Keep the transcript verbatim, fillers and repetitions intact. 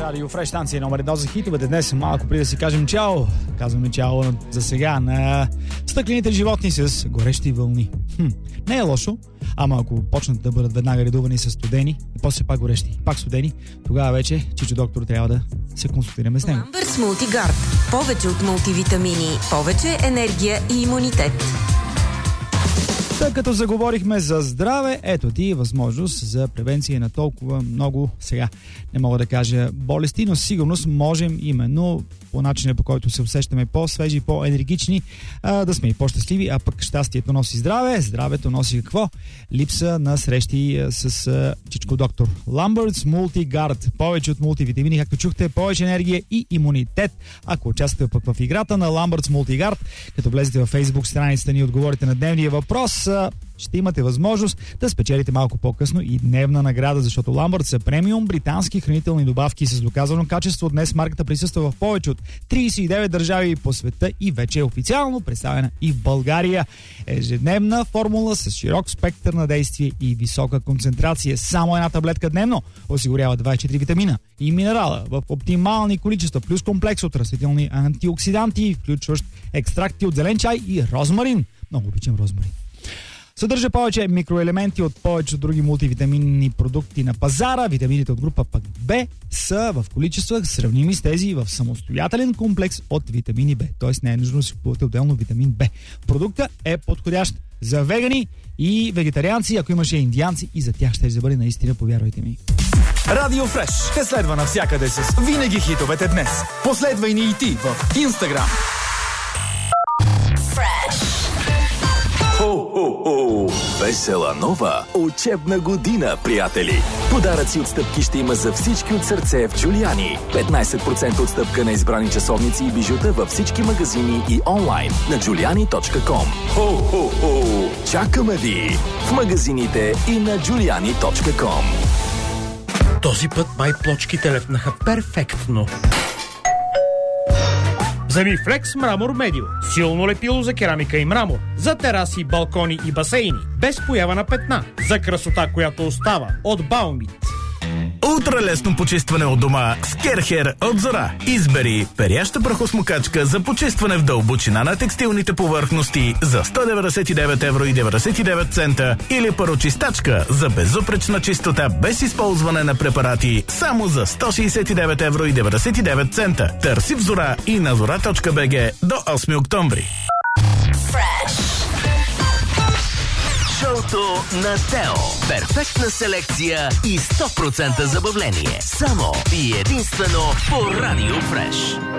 Радио Фреш, станция номер едно за хитовете. Днес малко преди да си кажем чао, казваме чао за сега на стъклените животни с горещи вълни. Хм, не е лошо, ама ако почнат да бъдат веднага редувани с студени и после пак горещи, пак студени, тогава вече Чичо доктор трябва да се консултираме с него. Ламбъртс Мултигард. Повече от мултивитамини, повече енергия и имунитет. Тъй като заговорихме за здраве, ето ти възможност за превенция на толкова много, сега не мога да кажа болести, но сигурност можем именно по начина, по който се усещаме по-свежи, по-енергични, а, да сме и по-щастливи, а пък щастието носи здраве, здравето носи какво? Липса на срещи а, с а, Чичко доктор. Ламбъртс Мултигард. Повече от мултивитамини, както чухте, повече енергия и имунитет. Ако участвате пък в играта на Ламбъртс Мултигард, като влезете във Facebook страницата ни и отговорите на дневния въпрос, а, ще имате възможност да спечелите малко по-късно и дневна награда, защото Ламбърт са премиум британски хранителни добавки с доказано качество. Днес марката присъства в повече от трийсет и девет държави по света и вече е официално представена и в България. Ежедневна формула с широк спектър на действие и висока концентрация. Само една таблетка дневно осигурява двайсет и четири витамина и минерала в оптимални количества, плюс комплекс от растителни антиоксиданти, включващ екстракти от зелен чай и розмарин. Много обичам розмарин. Съдържа повече микроелементи от повече други мултивитаминни продукти на пазара. Витамините от група пък Б са в количества сравними с тези в самостоятелен комплекс от витамини Б. Тоест не е нужно да си купувате отделно витамин Б. Продуктът е подходящ за вегани и вегетарианци, ако имаше индианци, и за тях ще бъде наистина, повярвайте ми. Радио Фреш те следва навсякъде с винаги хитовете днес. Последвай ни и ти в Инстаграм. Хо-хо-хо! Весела нова учебна година, приятели! Подаръци от стъпки ще има за всички от сърце в Джулиани. петнайсет процента отстъпка на избрани часовници и бижута във всички магазини и онлайн на джулиани точка ком. Хо-хо-хо! Чакаме ви в магазините и на джулиани точка ком. Този път май плочките лепнаха перфектно. Вземи Флекс Мрамор Медио. Силно лепило за керамика и мрамор. За тераси, балкони и басейни. Без поява на петна. За красота, която остава. От Баумит. Ултралесно почистване от дома с Керхер от Зора. Избери перяща прахосмокачка за почистване в дълбочина на текстилните повърхности за сто деветдесет и девет евро и деветдесет и девет цента или парочистачка за безупречна чистота без използване на препарати само за сто шейсет и девет евро и деветдесет и девет цента. Търси в Зора и на зора точка би джи до осми октомври. Шоуто на Тео. Перфектна селекция и сто процента забавление. Само и единствено по Радио Фреш.